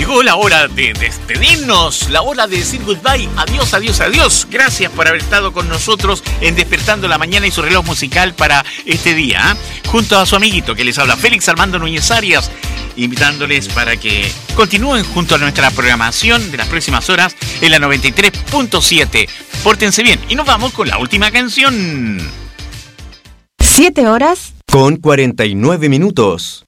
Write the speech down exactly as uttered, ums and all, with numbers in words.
Llegó la hora de despedirnos, la hora de decir goodbye, adiós, adiós, adiós. Gracias por haber estado con nosotros en Despertando la Mañana y su reloj musical para este día, ¿eh? Junto a su amiguito que les habla, Félix Armando Núñez Arias, invitándoles para que continúen junto a nuestra programación de las próximas horas en la noventa y tres punto siete. Pórtense bien y nos vamos con la última canción. Siete horas con cuarenta y nueve minutos.